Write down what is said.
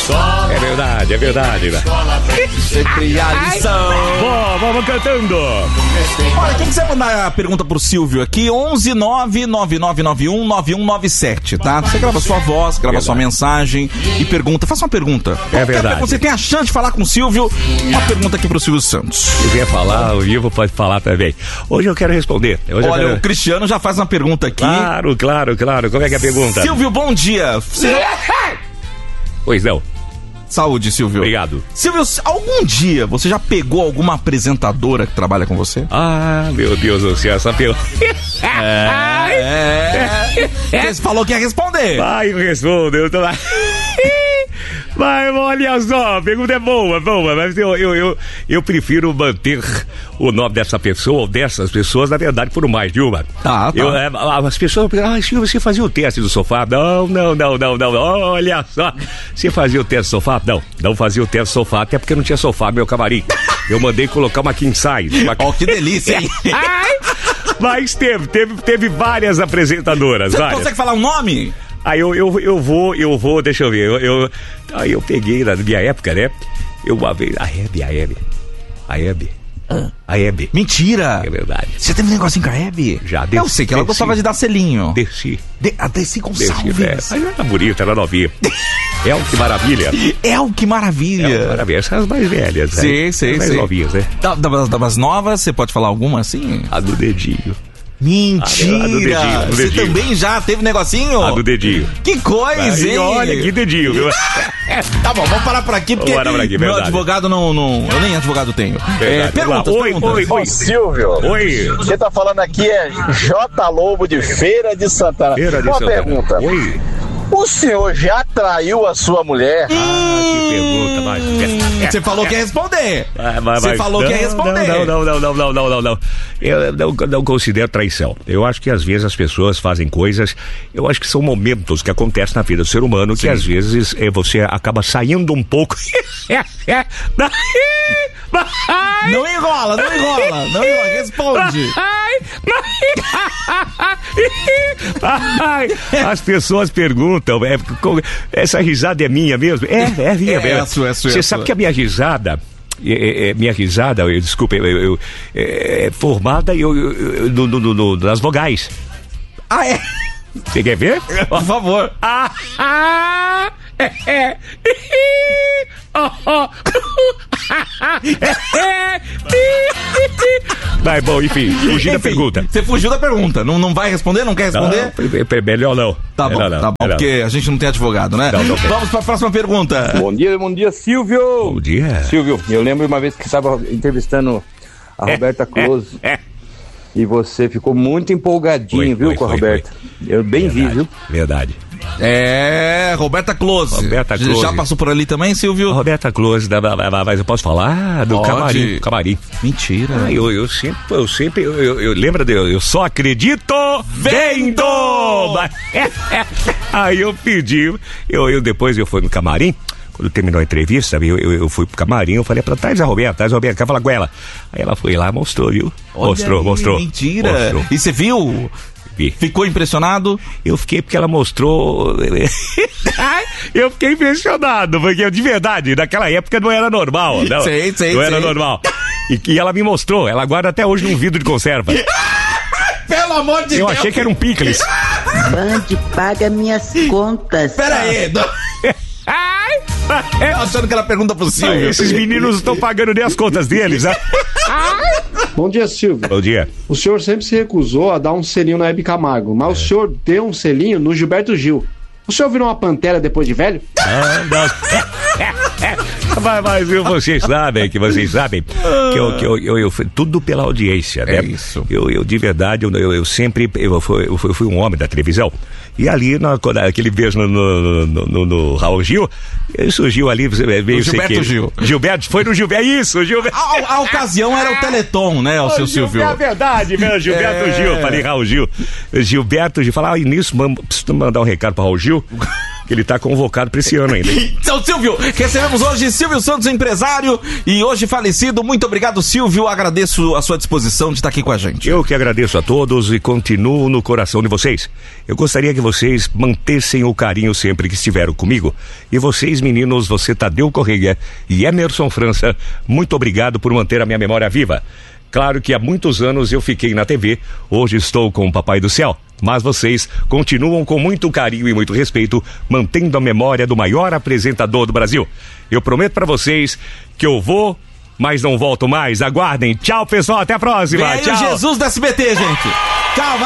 É verdade, é verdade. Você cria a lição. Bom, vamos cantando. Olha, quem quiser mandar a pergunta pro Silvio aqui, 11999919197, tá? Você grava sua voz, grava sua mensagem e pergunta. Faça uma pergunta. É verdade. Você tem a chance de falar com o Silvio, uma pergunta aqui pro Silvio Santos. Se quiser falar, o Ivo pode falar também. Hoje eu quero responder. Olha, o Cristiano já faz uma pergunta aqui. Claro. Como é que é a pergunta? Silvio, bom dia. Pois não. Saúde, Silvio. Obrigado. Silvio, algum dia você já pegou alguma apresentadora que trabalha com você? Ah, meu Deus do céu, essa pergunta. Você falou que ia responder. Vai, eu respondo. Eu tô lá. Mas olha só, a pergunta é boa, mas eu prefiro manter o nome dessa pessoa ou dessas pessoas, na verdade, por mais de uma. Tá. As pessoas perguntam, Silvio, você fazia o teste do sofá? Não, olha só, você fazia o teste do sofá? Não fazia o teste do sofá, até porque não tinha sofá no meu camarim. Eu mandei colocar uma king size. Ó, que delícia, hein? Mas teve várias apresentadoras. Você consegue falar um nome? Aí eu vou, deixa eu ver, aí eu peguei na minha época, né? A Hebe. Mentira! É verdade. Você teve um negocinho com a Hebe? Já, eu sei que ela gostava de dar selinho. Desci Gonçalves. Mas era bonita, era novinha. Que maravilha. Que maravilha. Essas mais velhas, né? Sei. Mais novinhas, né? Das novas, você pode falar alguma assim? A do dedinho. Mentira! A do dedinho. Você também já teve negocinho? A do dedinho. Que coisa, hein? Olha, que dedinho, viu? Tá bom, vamos parar por aqui, porque meu advogado não... Eu nem advogado tenho. Perguntas. Oi, Silvio. Oi. Quem tá falando aqui é J. Lobo de Feira de Santana. Uma pergunta. Oi. O senhor já traiu a sua mulher? Que pergunta, mas... Você falou que ia responder. Você falou que ia responder. Não. Eu não considero traição. Eu acho que às vezes as pessoas fazem coisas, eu acho que são momentos que acontecem na vida do ser humano, que às vezes você acaba saindo um pouco. Não enrola, responde. As pessoas perguntam, essa risada é minha mesmo? É minha mesmo. É a sua. Você sabe que a minha risada, desculpa, é formada nas vogais. É? Você quer ver? Por favor. Mas bom, enfim, fugiu da pergunta. Você fugiu da pergunta. Não vai responder? Não quer responder? Não, melhor não. Tá bom, porque a gente não tem advogado, né? Não. Vamos para a próxima pergunta. Bom dia, Silvio. Bom dia. Silvio, eu lembro uma vez que estava entrevistando a Roberta Close. E você ficou muito empolgadinho, com a Roberta. Eu bem vi, viu? Verdade. Roberta Close. Já passou por ali também, Silvio? Roberta Close, mas eu posso falar do camarim. Mentira. Eu sempre lembra eu só acredito vendo. Aí eu pedi, depois eu fui no camarim. Quando terminou a entrevista, eu fui pro camarim, eu falei pra traz a Roberta, quer falar com ela. Aí ela foi lá, mostrou, viu? Mostrou. Mentira. Mostrou. E você viu? Vi. Ficou impressionado? Eu fiquei porque ela mostrou. Eu fiquei impressionado, porque de verdade, naquela época não era normal. Não, sei. Não era normal. E ela me mostrou, ela guarda até hoje num vidro de conserva. Pelo amor de Deus! Eu achei que era um picles. Band, paga minhas contas. Pera aí, achando que ela pergunta pro Silvio. Esses meninos não estão pagando nem as contas deles, né? Bom dia, Silvio. Bom dia. O senhor sempre se recusou a dar um selinho na Hebe Camargo, mas o senhor deu um selinho no Gilberto Gil. O senhor virou uma pantera depois de velho? Mas vocês sabem que eu tudo pela audiência, né? Isso. Eu de verdade, eu sempre fui um homem da televisão. E ali, aquele beijo no Raul Gil, surgiu ali, veio Gilberto Gil. Gilberto, foi no Gilberto, isso, Gilberto. A ocasião era o Teleton, né, o seu Silvio? É verdade, meu, Gilberto Gil, falei Raul Gil. Gilberto Gil, falar nisso, preciso mandar um recado para Raul Gil. que ele tá convocado pra esse ano ainda. Então, Silvio, recebemos hoje Silvio Santos, empresário e hoje falecido. Muito obrigado, Silvio. Agradeço a sua disposição de estar aqui com a gente. Eu que agradeço a todos e continuo no coração de vocês. Eu gostaria que vocês mantessem o carinho sempre que estiveram comigo. E vocês, meninos, você Tadeu Correia e Emerson França, muito obrigado por manter a minha memória viva. Claro que há muitos anos eu fiquei na TV, hoje estou com o Papai do Céu, mas vocês continuam com muito carinho e muito respeito, mantendo a memória do maior apresentador do Brasil. Eu prometo pra vocês que eu vou, mas não volto mais. Aguardem. Tchau, pessoal, até a próxima. Tchau. Jesus do SBT, gente. Tchau.